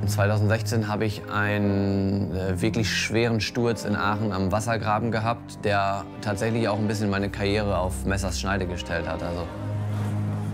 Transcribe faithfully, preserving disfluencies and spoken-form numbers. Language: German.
zweitausendsechzehn habe ich einen äh, wirklich schweren Sturz in Aachen am Wassergraben gehabt, der tatsächlich auch ein bisschen meine Karriere auf Messers Schneide gestellt hat. Also